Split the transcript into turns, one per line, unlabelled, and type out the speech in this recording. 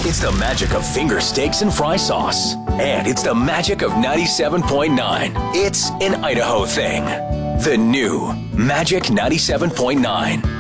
It's the magic of finger steaks and fry sauce. And it's the magic of 97.9. It's an Idaho thing. The new Magic 97.9.